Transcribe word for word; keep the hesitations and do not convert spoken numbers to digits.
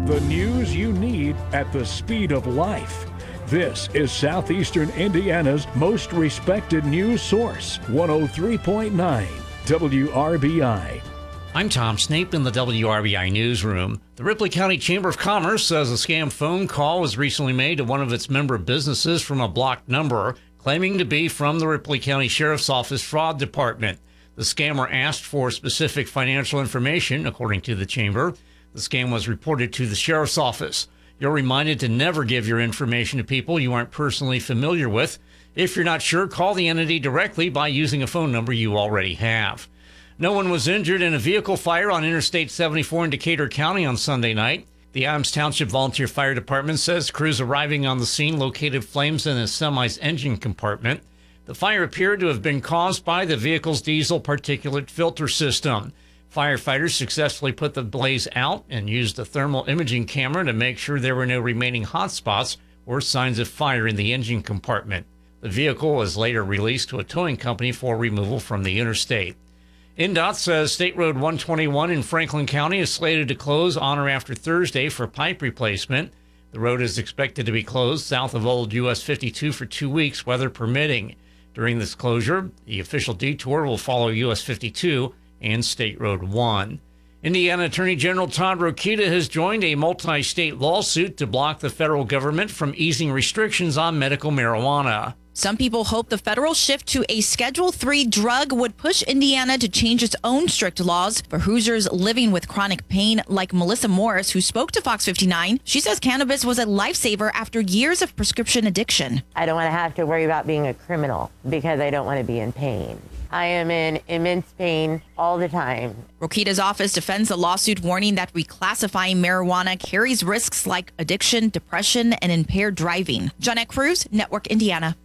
The news you need at the speed of life. This is Southeastern Indiana's most respected news source, one oh three point nine W R B I. I'm Tom Snape in the W R B I newsroom. The Ripley County Chamber of Commerce says a scam phone call was recently made to one of its member businesses from a blocked number, claiming to be from the Ripley County Sheriff's Office Fraud Department. The scammer asked for specific financial information, according to the chamber. The scam was reported to the Sheriff's Office. You're reminded to never give your information to people you aren't personally familiar with. If you're not sure, call the entity directly by using a phone number you already have. No one was injured in a vehicle fire on Interstate seventy-four in Decatur County on Sunday night. The Adams Township Volunteer Fire Department says crews arriving on the scene located flames in a semi's engine compartment. The fire appeared to have been caused by the vehicle's diesel particulate filter system. Firefighters successfully put the blaze out and used a thermal imaging camera to make sure there were no remaining hot spots or signs of fire in the engine compartment. The vehicle was later released to a towing company for removal from the interstate. N D O T says State Road one twenty-one in Franklin County is slated to close on or after Thursday for pipe replacement. The road is expected to be closed south of Old U S fifty-two for two weeks, weather permitting. During this closure, the official detour will follow U S fifty-two and State Road one. Indiana Attorney General Todd Rokita has joined a multi-state lawsuit to block the federal government from easing restrictions on medical marijuana. Some people hope the federal shift to a Schedule three drug would push Indiana to change its own strict laws for Hoosiers living with chronic pain, like Melissa Morris, who spoke to Fox fifty-nine. She says cannabis was a lifesaver after years of prescription addiction. I don't want to have to worry about being a criminal because I don't want to be in pain. I am in immense pain all the time. Rokita's office defends the lawsuit, warning that reclassifying marijuana carries risks like addiction, depression, and impaired driving. Jeanette Cruz, Network Indiana.